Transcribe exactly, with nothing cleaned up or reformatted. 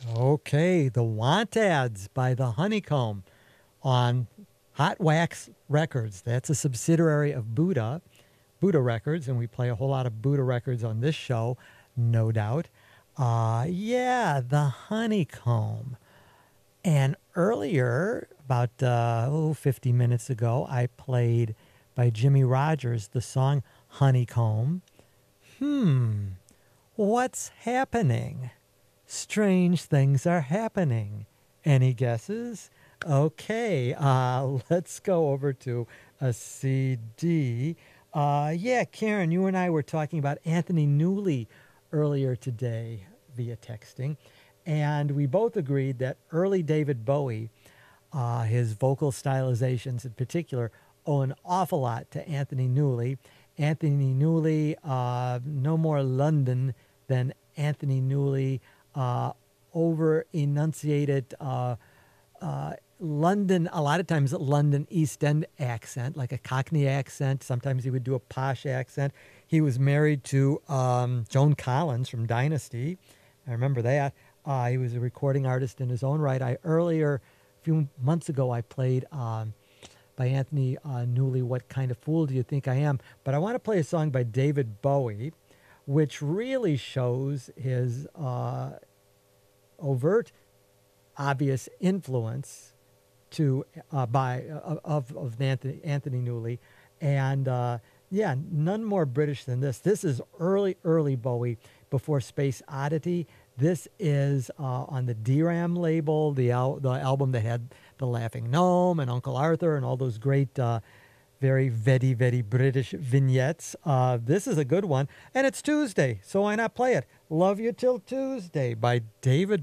Okay, the Want Ads by the Honeycomb on Hot Wax Records. That's a subsidiary of Buddha, Buddha Records, and we play a whole lot of Buddha records on this show, no doubt. Uh, yeah, the Honeycomb. And earlier, about uh, oh, fifty minutes ago, I played by Jimmy Rogers the song Honeycomb. Hmm, what's happening? Strange things are happening. Any guesses? Okay, uh, let's go over to a C D. Uh, yeah, Karen, you and I were talking about Anthony Newley earlier today via texting, and we both agreed that early David Bowie, uh, his vocal stylizations in particular, owe an awful lot to Anthony Newley. Anthony Newley, uh, no more London than Anthony Newley uh, over enunciated uh, uh, London, a lot of times London East End accent, like a Cockney accent. Sometimes he would do a posh accent. He was married to um, Joan Collins from Dynasty. I remember that. Uh, he was a recording artist in his own right. I earlier, a few months ago, I played um, by Anthony uh, Newley, What Kind of Fool Do You Think I Am? But I want to play a song by David Bowie, which really shows his uh, overt, obvious influence to uh, by uh, of of Anthony Anthony Newley, and uh, yeah, none more British than this. This is early early Bowie before Space Oddity. This is uh, on the D RAM label, the al- the album that had the Laughing Gnome and Uncle Arthur and all those great. Uh, very, very, very British vignettes. Uh, this is a good one. And it's Tuesday, so why not play it? Love You Till Tuesday by David